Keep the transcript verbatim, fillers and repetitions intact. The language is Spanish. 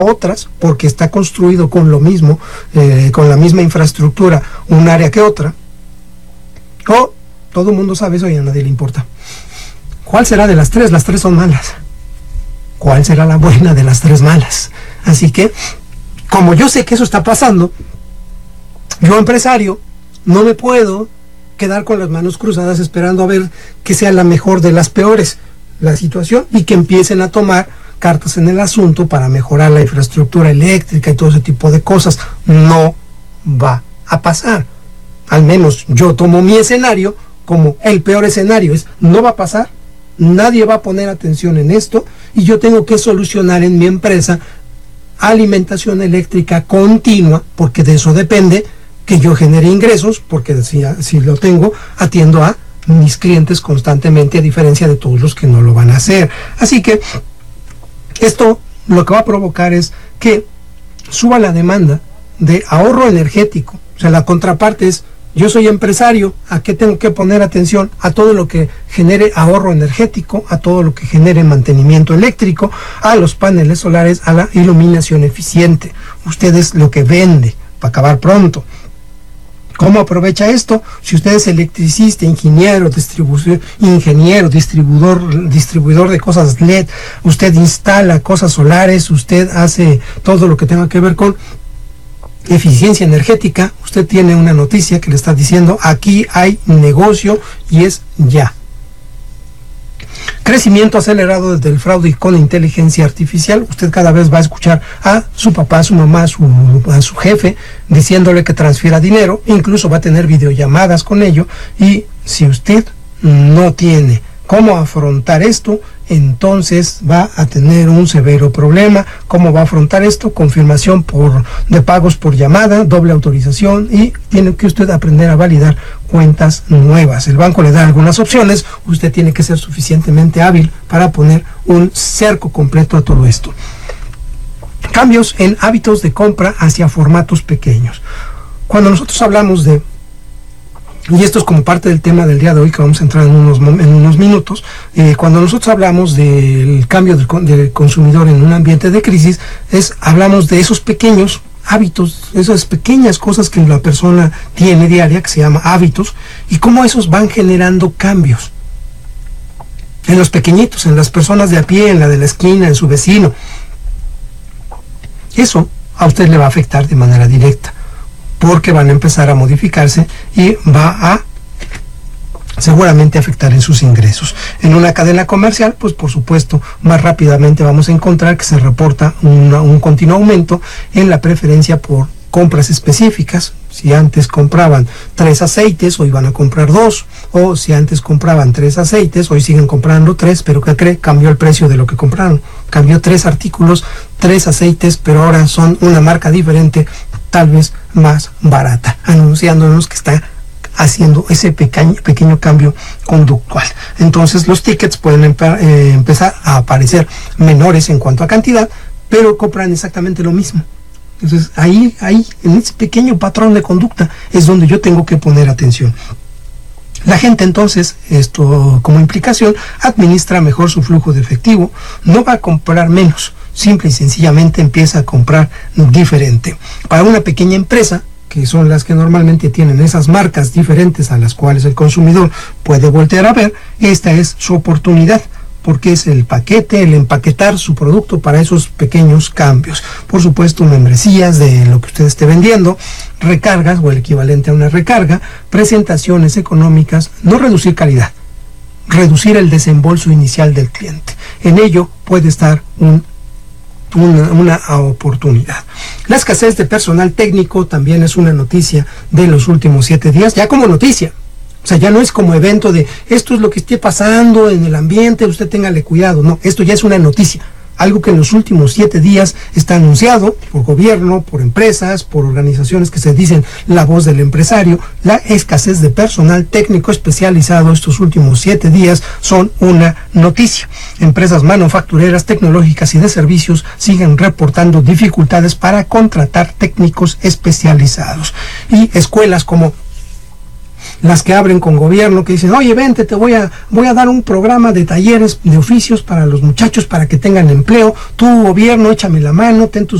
otras, porque está construido con lo mismo, eh, con la misma infraestructura, un área que otra, o todo el mundo sabe eso y a nadie le importa. ¿Cuál será de las tres? Las tres son malas. ¿Cuál será la buena de las tres malas? Así que, como yo sé que eso está pasando, yo, empresario, no me puedo quedar con las manos cruzadas esperando a ver que sea la mejor de las peores la situación y que empiecen a tomar cartas en el asunto para mejorar la infraestructura eléctrica y todo ese tipo de cosas. No va a pasar. Al menos yo tomo mi escenario como el peor escenario. Es, no va a pasar, nadie va a poner atención en esto y yo tengo que solucionar en mi empresa alimentación eléctrica continua, porque de eso depende que yo genere ingresos, porque si, si lo tengo, atiendo a mis clientes constantemente, a diferencia de todos los que no lo van a hacer. Así que esto lo que va a provocar es que suba la demanda de ahorro energético. O sea, la contraparte es, yo soy empresario, ¿a qué tengo que poner atención? A todo lo que genere ahorro energético, a todo lo que genere mantenimiento eléctrico, a los paneles solares, a la iluminación eficiente. Usted es lo que vende, para acabar pronto. ¿Cómo aprovecha esto? Si usted es electricista, ingeniero, distribuidor, ingeniero, distribuidor, distribuidor de cosas L E D, usted instala cosas solares, usted hace todo lo que tenga que ver con eficiencia energética, usted tiene una noticia que le está diciendo, aquí hay negocio y es ya. Crecimiento acelerado desde el fraude con inteligencia artificial. Usted cada vez va a escuchar a su papá, a su mamá, a su, a su jefe diciéndole que transfiera dinero, incluso va a tener videollamadas con ello, y si usted no tiene cómo afrontar esto, entonces va a tener un severo problema. ¿Cómo va a afrontar esto? Confirmación por, de pagos por llamada, doble autorización, y tiene que usted aprender a validar cuentas nuevas. El banco le da algunas opciones, usted tiene que ser suficientemente hábil para poner un cerco completo a todo esto. Cambios en hábitos de compra hacia formatos pequeños. Cuando nosotros hablamos de, y esto es como parte del tema del día de hoy, que vamos a entrar en unos, en unos minutos, eh, cuando nosotros hablamos del cambio del, del consumidor en un ambiente de crisis, es hablamos de esos pequeños hábitos, esas pequeñas cosas que la persona tiene diaria, que se llama hábitos, y cómo esos van generando cambios en los pequeñitos, en las personas de a pie, en la de la esquina, en su vecino. Eso a usted le va a afectar de manera directa, porque van a empezar a modificarse y va a seguramente afectar en sus ingresos. En una cadena comercial, pues por supuesto, más rápidamente vamos a encontrar que se reporta una, un continuo aumento en la preferencia por compras específicas. Si antes compraban tres aceites, hoy van a comprar dos, o si antes compraban tres aceites, hoy siguen comprando tres, pero ¿qué cree? Cambió el precio de lo que compraron. Cambió tres artículos, tres aceites, pero ahora son una marca diferente, tal vez más barata, anunciándonos que está haciendo ese pequeño, pequeño cambio conductual. Entonces los tickets pueden empe eh, empezar a aparecer menores en cuanto a cantidad, pero compran exactamente lo mismo. Entonces ahí, ahí, en ese pequeño patrón de conducta es donde yo tengo que poner atención. La gente entonces, esto como implicación, administra mejor su flujo de efectivo, no va a comprar menos, simple y sencillamente empieza a comprar diferente. Para una pequeña empresa, que son las que normalmente tienen esas marcas diferentes a las cuales el consumidor puede voltear a ver, esta es su oportunidad, porque es el paquete, el empaquetar su producto para esos pequeños cambios. Por supuesto, membresías de lo que usted esté vendiendo, recargas o el equivalente a una recarga, presentaciones económicas, no reducir calidad, reducir el desembolso inicial del cliente. En ello puede estar un Una, una oportunidad. La escasez de personal técnico también es una noticia de los últimos siete días, ya como noticia. O sea, ya no es como evento de esto es lo que esté pasando en el ambiente, usted téngale cuidado. No, esto ya es una noticia. Algo que en los últimos siete días está anunciado por gobierno, por empresas, por organizaciones que se dicen la voz del empresario. La escasez de personal técnico especializado estos últimos siete días son una noticia. Empresas manufactureras, tecnológicas y de servicios siguen reportando dificultades para contratar técnicos especializados. Y escuelas como las que abren con gobierno, que dicen, oye, vente, te voy a, voy a dar un programa de talleres de oficios para los muchachos para que tengan empleo, tu gobierno, échame la mano, ten tus